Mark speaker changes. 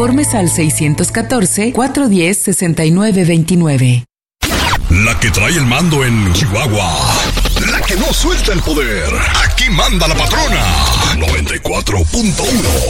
Speaker 1: Informes al 614-410-6929.
Speaker 2: La que trae el mando en Chihuahua. La que no suelta el poder. Aquí manda la patrona. 94.1.